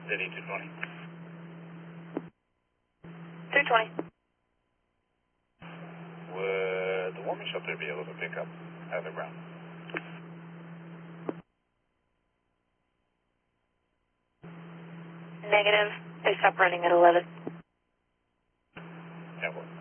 City 220. 220. Would the warming shelter be able to pick up Heather Brown? Negative. They stopped running at 11. Network.